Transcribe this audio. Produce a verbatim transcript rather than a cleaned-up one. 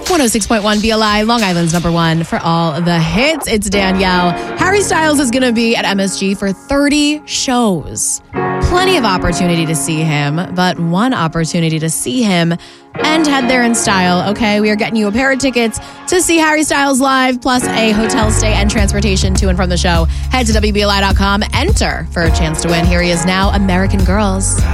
one oh six point one B L I, Long Island's number one for all the hits. It's Danielle. Harry Styles is going to be at M S G for thirty shows. Plenty of opportunity to see him, but one opportunity to see him and head there in style. Okay, we are getting you a pair of tickets to see Harry Styles live, plus a hotel stay and transportation to and from the show. Head to W B L I dot com, enter for a chance to win. Here he is now, American Girls.